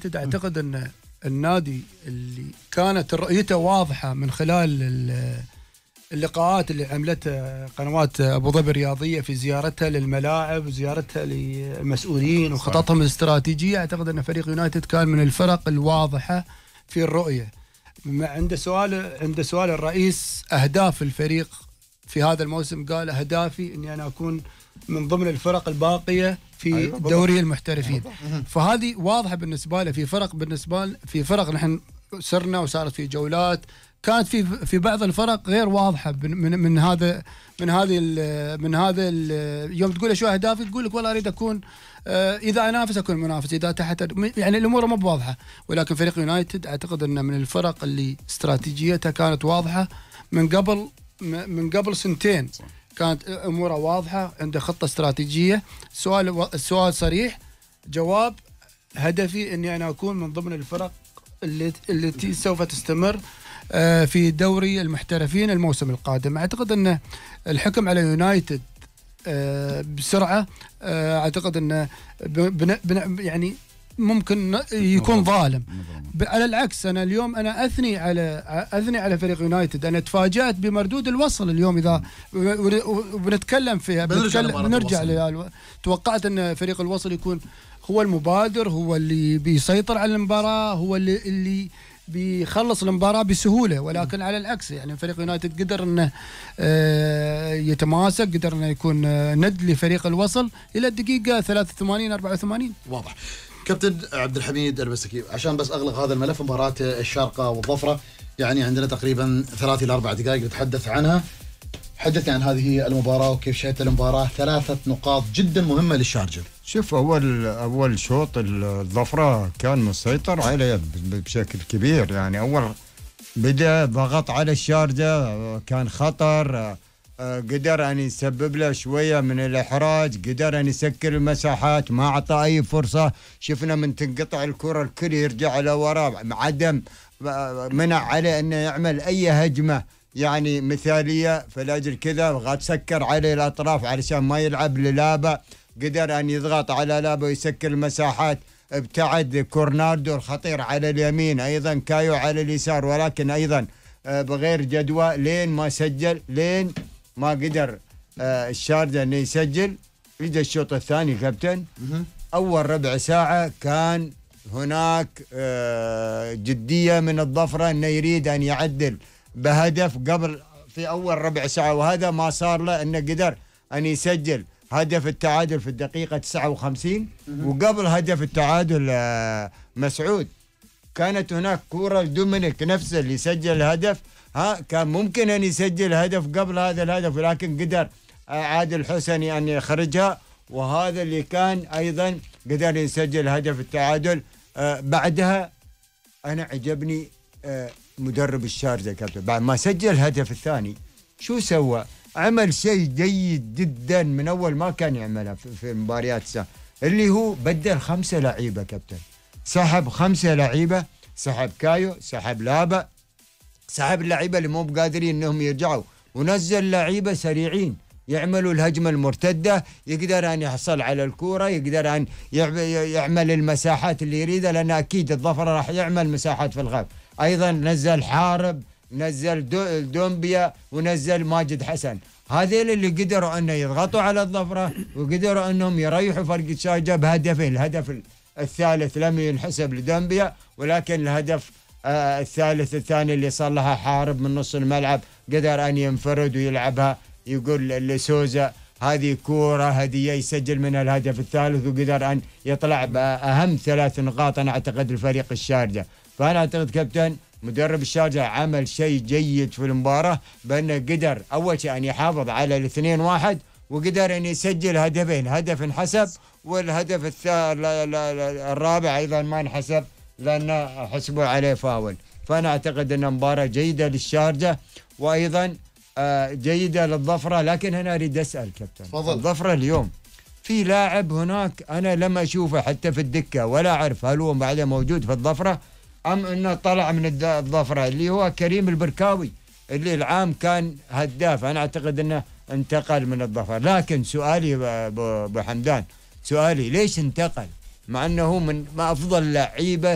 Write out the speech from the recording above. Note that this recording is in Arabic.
يونايتد اعتقد ان النادي اللي كانت رؤيته واضحه من خلال اللقاءات اللي عملتها قنوات ابو ظبي الرياضيه في زيارتها للملاعب وزيارتها للمسؤولين وخططهم الاستراتيجيه، اعتقد ان فريق يونايتد كان من الفرق الواضحه في الرؤيه. عنده سؤال الرئيس اهداف الفريق في هذا الموسم، قال اهدافي اني انا اكون من ضمن الفرق الباقيه في دوري المحترفين. فهذه واضحه بالنسبه له. في فرق نحن سرنا وصارت في جولات، كانت في بعض الفرق غير واضحه من هذا يوم تقول له شو اهدافي تقول لك والله اريد اكون اذا انافس اكون منافس، اذا تحت يعني الامور مو واضحه. ولكن فريق يونايتد اعتقد انه من الفرق اللي استراتيجيتها كانت واضحه من قبل سنتين، كانت اموره واضحه، عنده خطه استراتيجيه. السؤال صريح، جواب هدفي اني انا اكون من ضمن الفرق التي سوف تستمر في دوري المحترفين الموسم القادم. اعتقد ان الحكم على يونايتد بسرعه اعتقد انه يعني ممكن يكون ظالم. على العكس انا اليوم انا اثني على فريق يونايتد. انا تفاجأت بمردود الوصل اليوم، اذا بنتكلم فيها بنرجع توقعت ان فريق الوصل يكون هو المبادر، هو اللي بيسيطر على المباراة، هو اللي بيخلص المباراة بسهولة، ولكن على العكس يعني فريق يونايتد قدر انه يتماسك، قدر انه يكون ند لفريق الوصل الى الدقيقة 83 84. واضح. كابتن عبد الحميد البسكي، عشان بس اغلق هذا الملف، مباراة الشارقة والظفرة يعني عندنا تقريبا 3 إلى 4 دقائق نتحدث عنها. حدثني عن هذه المباراة وكيف شاهدت المباراة. 3 نقاط جدا مهمة للشارجة. شوف، أول شوط الظفرة كان مسيطر عليه بشكل كبير. يعني أول بدأ ضغط على الشارجة، كان خطر، قدر أن يسبب له شوية من الإحراج، قدر أن يسكر المساحات، ما أعطى أي فرصة. شفنا من تنقطع الكرة الكل يرجع لوراء، عدم منع عليه أنه يعمل أي هجمة يعني مثالية. فلاجل كذا غاد سكر عليه الأطراف علشان ما يلعب للابا، قدر أن يضغط على لابا ويسكر المساحات. ابتعد كورناردو الخطير على اليمين، أيضا كايو على اليسار، ولكن أيضا بغير جدوى لين ما سجل، لين ما قدر الشارجة أنه يسجل. يجي الشوط الثاني كابتن، أول ربع ساعة كان هناك جدية من الظفرة أنه يريد أن يعدل بهدف قبل في أول ربع ساعة، وهذا ما صار له، أنه قدر أن يسجل هدف التعادل في الدقيقة 59. وقبل هدف التعادل مسعود كانت هناك كورة دومينيك نفسه اللي سجل الهدف، كان ممكن أن يسجل هدف قبل هذا الهدف، ولكن قدر عادل حسني أن يخرجها، وهذا اللي كان أيضا قدر يسجل هدف التعادل. بعدها أنا عجبني مدرب الشارجة كابتن، بعد ما سجل الهدف الثاني شو سوى؟ عمل شيء جيد جدا من أول ما كان يعملها في مباريات اللي هو بدل 5 لعيبة كابتن، سحب 5 لعيبة، سحب كايو، سحب لابا، سحب اللعيبة اللي مو بقادرين انهم يرجعوا، ونزل لعيبة سريعين يعملوا الهجمة المرتدة، يقدر أن يحصل على الكورة، يقدر أن يعمل المساحات اللي يريدها، لأن أكيد الظفر راح يعمل مساحات في الخلف. أيضا نزل حارب، نزل دومبيا، ونزل ماجد حسن. هذيل اللي قدروا أن يضغطوا على الظفرة، وقدروا أنهم يريحوا فريق الشارجة بهدفين. الهدف الثالث لم ينحسب لدومبيا، ولكن الهدف الثالث الثاني اللي صلها حارب من نص الملعب قدر أن ينفرد ويلعبها، يقول لسوزا هذه كورة هدية، يسجل منها الهدف الثالث، وقدر أن يطلع بأهم 3 نقاط أنا أعتقد الفريق الشارجة. فأنا أعتقد كابتن مدرب الشارجة عمل شيء جيد في المباراة، بأنه قدر أول شيء أن يحافظ على 2-1، وقدر أن يسجل هدفين، هدف انحسب والهدف الرابع أيضا ما انحسب لأنه حسبوا عليه فاول. فأنا أعتقد أن مباراة جيدة للشارجة وأيضا جيدة للظفرة. لكن هنا أريد أسأل كابتن، الظفرة اليوم في لاعب هناك أنا لما أشوفه حتى في الدكة ولا أعرف هل هو بعده موجود في الظفرة أم أنه طلع من الظفرة، اللي هو كريم البركاوي اللي العام كان هداف. أنا أعتقد أنه انتقل من الظفرة. لكن سؤالي أبو حمدان، سؤالي ليش انتقل مع أنه من أفضل لعيبة